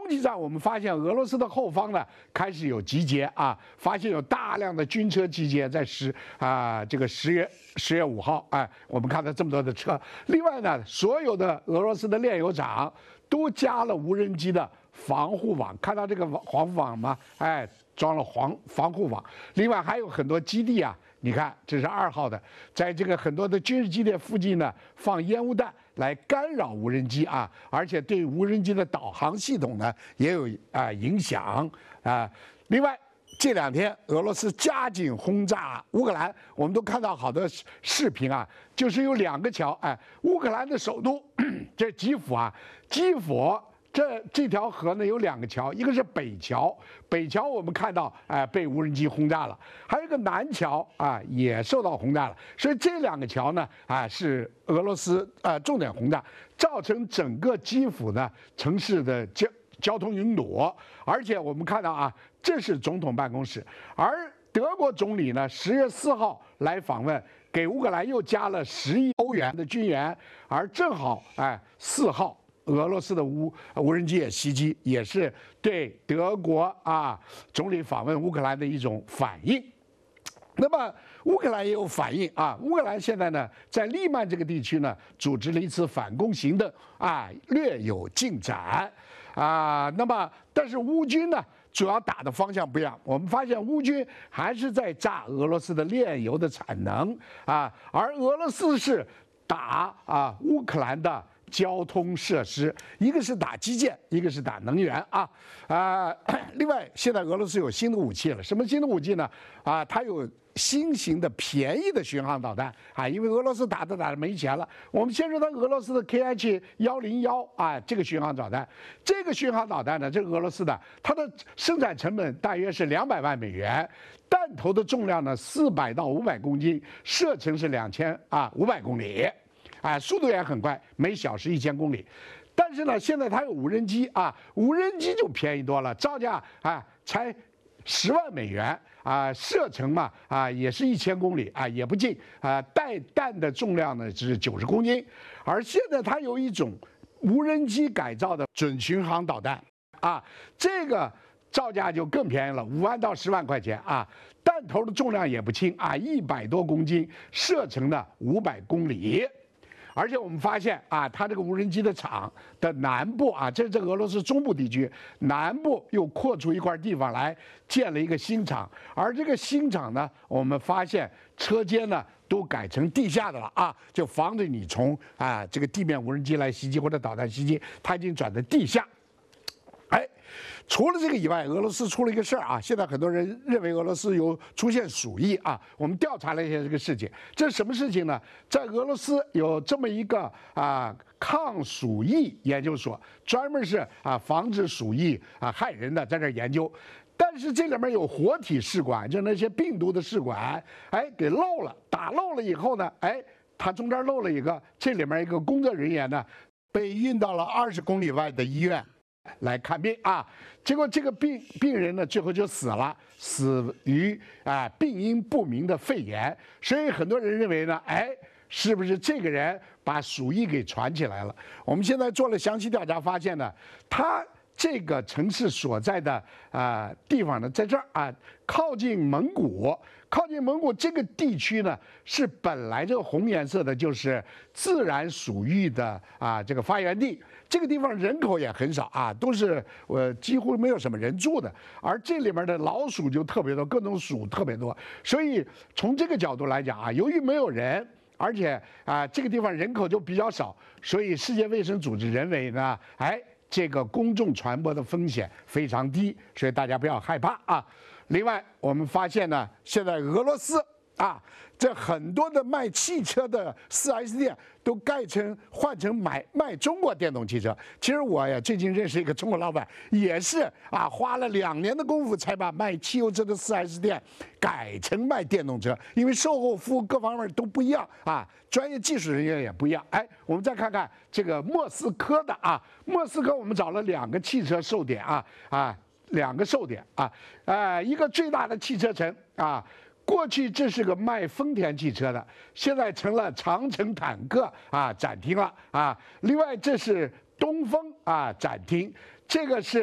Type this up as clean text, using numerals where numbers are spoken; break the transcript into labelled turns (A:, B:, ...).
A: 击战，我们发现俄罗斯的后方呢开始有集结啊，发现有大量的军车集结在这个10月5号，哎，我们看到这么多的车。另外呢，所有的俄罗斯的炼油厂都加了无人机的防护网，看到这个防护网吗？哎，装了防护网。另外还有很多基地啊，你看这是2号的，在这个很多的军事基地附近呢放烟雾弹来干扰无人机啊，而且对无人机的导航系统呢也有影响啊。另外这2天俄罗斯加紧轰炸乌克兰，我们都看到好多视频啊，就是有2个桥，哎，乌克兰的首都这基辅啊，基辅。这条河呢有2个桥，一个是北桥，北桥我们看到被无人机轰炸了，还有一个南桥啊也受到轰炸了，所以这2个桥呢是俄罗斯重点轰炸，造成整个基辅呢城市的交通拥堵，而且我们看到啊，这是总统办公室，而德国总理呢10月4号来访问，给乌克兰又加了10亿欧元的军援，而正好4号。俄罗斯的无人机也袭击，也是对德国总理访问乌克兰的一种反应。那么乌克兰也有反应啊，乌克兰现在呢在利曼这个地区呢组织了一次反攻行动略有进展那么但是乌军呢主要打的方向不一样，我们发现乌军还是在炸俄罗斯的炼油的产能而俄罗斯是打乌克兰的交通设施，一个是打基建，一个是打能源另外，现在俄罗斯有新的武器了，什么新的武器呢？它有新型的便宜的巡航导弹因为俄罗斯打着没钱了。我们先说它俄罗斯的 KH-101这个巡航导弹，这个巡航导弹呢，这个俄罗斯的，它的生产成本大约是200万美元，弹头的重量呢400到500公斤，射程是2500公里。速度也很快，每小时1000公里。但是呢，现在它有无人机无人机就便宜多了，造价才10万美元射程嘛也是1000公里也不近带弹的重量呢是90公斤。而现在它有一种无人机改造的准巡航导弹这个造价就更便宜了，5万到10万块钱弹头的重量也不轻100多公斤，射程呢500公里。而且我们发现它这个无人机的厂的南部这是俄罗斯中部地区，南部又扩出一块地方来建了一个新厂，而这个新厂呢，我们发现车间呢都改成地下的了就防止你从这个地面无人机来袭击或者导弹袭击，它已经转到地下。除了这个以外，俄罗斯出了一个事儿现在很多人认为俄罗斯有出现鼠疫我们调查了一下这个事情，这是什么事情呢？在俄罗斯有这么一个抗鼠疫研究所，专门是防止鼠疫害人的，在这研究。但是这里面有活体试管，就那些病毒的试管，给漏了，打漏了以后呢，它中间漏了一个，这里面一个工作人员呢被运到了20公里外的医院来看病结果这个病人呢最后就死了，死于病因不明的肺炎。所以很多人认为呢，是不是这个人把鼠疫给传起来了？我们现在做了详细调查，发现呢，他这个城市所在的地方呢，在这儿靠近蒙古。靠近蒙古这个地区呢，是本来这个红颜色的就是自然鼠疫的这个发源地。这个地方人口也很少都是几乎没有什么人住的，而这里面的老鼠就特别多，各种鼠特别多。所以从这个角度来讲由于没有人，而且这个地方人口就比较少，所以世界卫生组织认为呢，这个公众传播的风险非常低，所以大家不要害怕另外，我们发现呢，现在俄罗斯这很多的卖汽车的4S店都换成卖中国电动汽车。其实我最近认识一个中国老板，也是花了2年的功夫才把卖汽油车的4S店改成卖电动车，因为售后服务各方面都不一样专业技术人员也不一样。我们再看看这个莫斯科的莫斯科我们找了2个汽车售点2个售点一个最大的汽车城过去这是个卖丰田汽车的，现在成了长城坦克展厅了另外这是东风展厅，这个是